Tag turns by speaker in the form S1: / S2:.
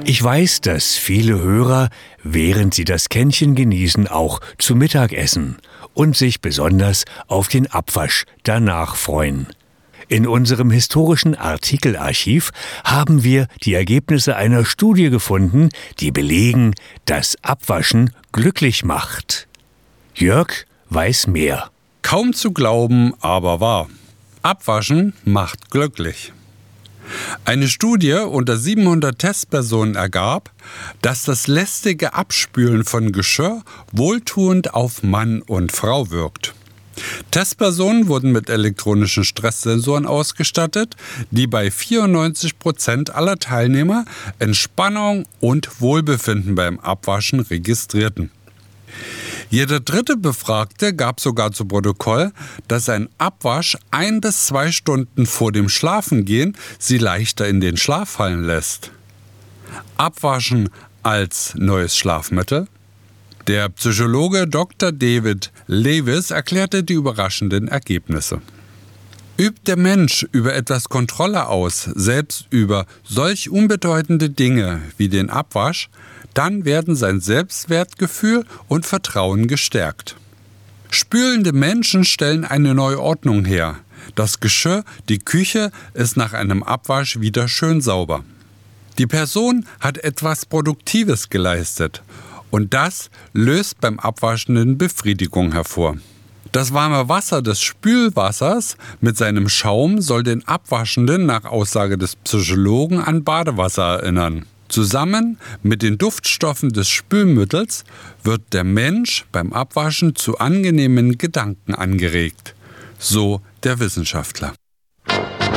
S1: Ich weiß, dass viele Hörer, während sie das Kännchen genießen, auch zu Mittag essen und sich besonders auf den Abwasch danach freuen. In unserem historischen Artikelarchiv haben wir die Ergebnisse einer Studie gefunden, die belegen, dass Abwaschen glücklich macht. Jörg weiß mehr.
S2: Kaum zu glauben, aber wahr. Abwaschen macht glücklich. Eine Studie unter 700 Testpersonen ergab, dass das lästige Abspülen von Geschirr wohltuend auf Mann und Frau wirkt. Testpersonen wurden mit elektronischen Stresssensoren ausgestattet, die bei 94% aller Teilnehmer Entspannung und Wohlbefinden beim Abwaschen registrierten. Jeder dritte Befragte gab sogar zu Protokoll, dass ein Abwasch 1 bis 2 Stunden vor dem Schlafengehen sie leichter in den Schlaf fallen lässt. Abwaschen als neues Schlafmittel? Der Psychologe Dr. David Lewis erklärte die überraschenden Ergebnisse. Übt der Mensch über etwas Kontrolle aus, selbst über solch unbedeutende Dinge wie den Abwasch, dann werden sein Selbstwertgefühl und Vertrauen gestärkt. Spülende Menschen stellen eine neue Ordnung her. Das Geschirr, die Küche ist nach einem Abwasch wieder schön sauber. Die Person hat etwas Produktives geleistet und das löst beim Abwaschenden Befriedigung hervor. Das warme Wasser des Spülwassers mit seinem Schaum soll den Abwaschenden nach Aussage des Psychologen an Badewasser erinnern. Zusammen mit den Duftstoffen des Spülmittels wird der Mensch beim Abwaschen zu angenehmen Gedanken angeregt, so der Wissenschaftler.